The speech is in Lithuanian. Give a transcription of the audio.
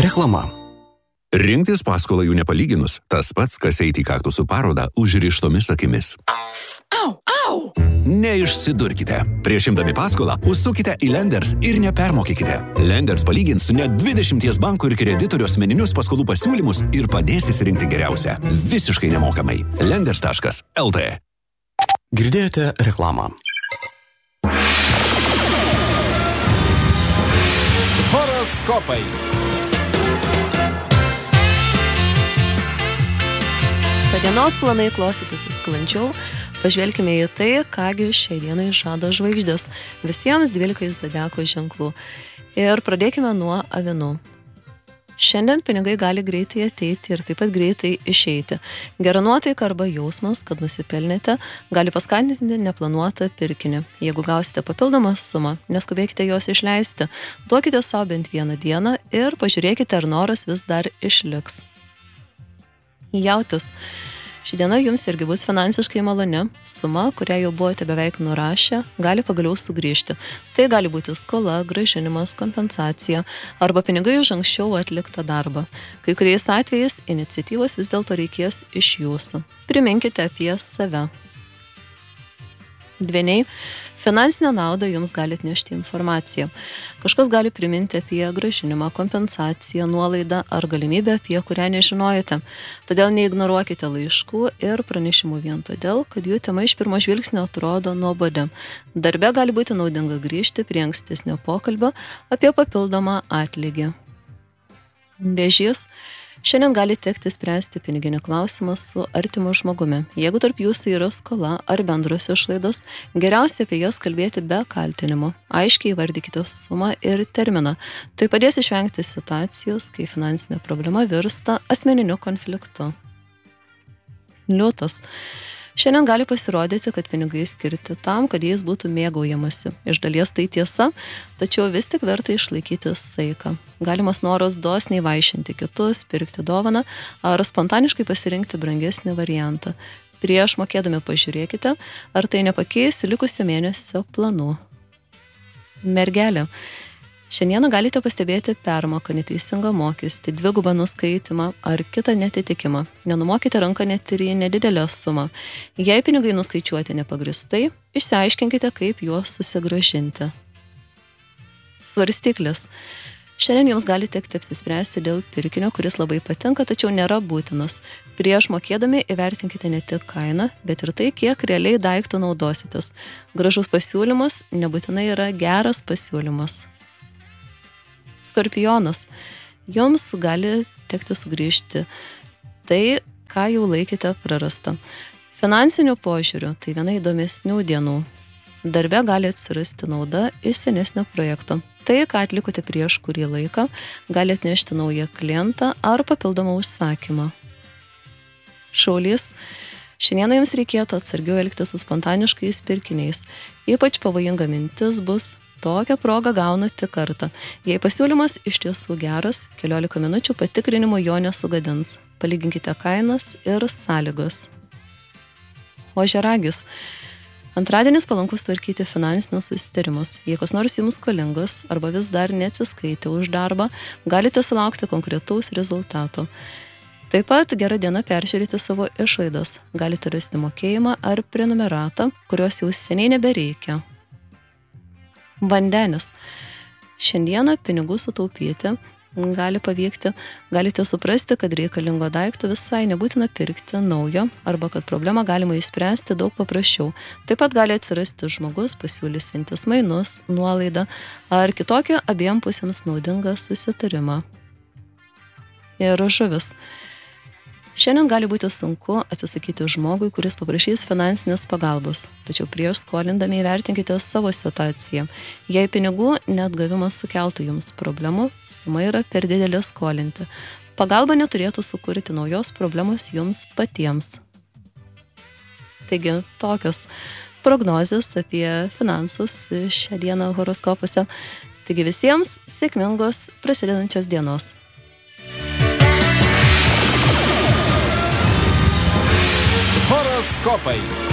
Reklama. Rinktis paskolą jų nepalyginus, tas pats, kas eiti į kaktusų parodą užrištomis akimis. Au! Neišsidurkite. Prieš imdami paskolą, užsukite į Lenders ir nepermokykite. Lenders palygins net 20 bankų ir kreditorių asmeninius paskolų pasiūlymus ir padės įsirinkti geriausią. Visiškai nemokamai. Lenders.lt. Girdėjote reklamą. Horoskopai. Dienos planai klostytis sklandžiau, pažvelkime į tai, kągi šiai dienai žada žvaigždės visiems 12 zodiako ženklų. Ir pradėkime nuo avinų. Šiandien pinigai gali greitai ateiti ir taip pat greitai išeiti. Gera nuotaika arba jausmas, kad nusipelnėte, gali paskatinti neplanuotą pirkinį. Jeigu gausite papildomą sumą, neskubėkite jos išleisti, duokite savo bent vieną dieną ir pažiūrėkite, ar noras vis dar išliks. Jautis. Ši diena jums irgi bus finansiškai maloni. Suma, kurią jau buvote beveik nurašę, gali pagaliau sugrįžti. Tai gali būti skola, grąžinimas, kompensacija arba pinigai už anksčiau atliktą darbą. Kai kuriais atvejais iniciatyvos vis dėlto reikės iš jūsų. Priminkite apie save. Dvyniai, finansinę naudą jums gali atnešti informaciją. Kažkas gali priminti apie grąžinimą, kompensaciją, nuolaidą ar galimybę, apie kurią nežinojate. Todėl neignoruokite laiškų ir pranešimų vien todėl, kad jų tema iš pirmo žvilgsnio atrodo nuobodi. Darbe gali būti naudinga grįžti prie ankstesnio pokalbio apie papildomą atlygį. Vėžys. Šiandien gali tekti spręsti piniginį klausimą su artimu žmogumi. Jeigu tarp jūsų yra skola ar bendros išlaidos, geriausia apie jas kalbėti be kaltinimo. Aiškiai įvardykite sumą ir terminą. Tai padės išvengti situacijos, kai finansinė problema virsta asmeniniu konfliktu. Liūtas. Šiandien gali pasirodyti, kad pinigai skirti tam, kad jais būtų mėgaujamasi. Iš dalies tai tiesa, tačiau vis tik verta išlaikyti saiką. Galimas noras dosniai vaišinti kitus, pirkti dovaną ar spontaniškai pasirinkti brangesnį variantą. Prieš mokėdami pažiūrėkite, ar tai nepakeis likusio mėnesio planų. Mergelė. Šiandieną galite pastebėti permoką, neteisingą mokestį, dvigubą nuskaitimą ar kitą netitikimą. Nenumokite ranką net ir į nedidelę sumą. Jei pinigai nuskaičiuoti nepagristai, išsiaiškinkite, kaip juos susigrąžinti. Svarstyklis. Šiandien jums gali tekti apsispręsti dėl pirkinio, kuris labai patinka, tačiau nėra būtinas. Prieš mokėdami įvertinkite ne tik kainą, bet ir tai, kiek realiai daiktų naudositės. Gražus pasiūlymas nebūtinai yra geras pasiūlymas. Skorpionas. Jums gali tekti sugrįžti tai, ką jau laikėte prarasta. Finansiniu požiūriu tai viena įdomesnių dienų. Darbe gali atsirasti nauda iš senesnio projekto. Tai, ką atlikote prieš kurį laiką, gali atnešti naują klientą ar papildomą užsakymą. Šaulys. Šiandieną jums reikėtų atsargiau elgtis su spontaniškais pirkiniais. Ypač pavojinga mintis bus: tokią progą gaunu tik kartą. Jei pasiūlymas iš tiesų geras, 15 minučių patikrinimo jo nesugadins. Palyginkite kainas ir sąlygos. Ožiaragis. Antradienis palankus tvarkyti finansinius susitarimus. Jei kas nors jums skolingas arba vis dar neatsiskaitė už darbą, galite sulaukti konkretaus rezultato. Taip pat gera diena peržiūrėti savo išlaidas. Galite rasti mokėjimą ar prenumeratą, kurios jau seniai nebereikia. Vandenis. Šiandieną pinigų sutaupyti gali pavykti. Galite suprasti, kad reikalingo daikto visai nebūtina pirkti naujo arba kad problemą galima išspręsti daug paprasčiau. Taip pat gali atsirasti žmogus pasiūlysiantis mainus, nuolaidą ar kitokį abiem pusėms naudingą susitarimą. Ir žuvis. Šiandien gali būti sunku atsisakyti žmogui, kuris paprašys finansinės pagalbos, tačiau prieš skolindami įvertinkite savo situaciją. Jei pinigų neatgavimas sukeltų jums problemų, suma yra per didelė skolinti. Pagalba neturėtų sukurti naujos problemos jums patiems. Taigi, tokios prognozės apie finansus šią dieną horoskopuose. Taigi visiems sėkmingos prasidedančios dienos. Horoskopai.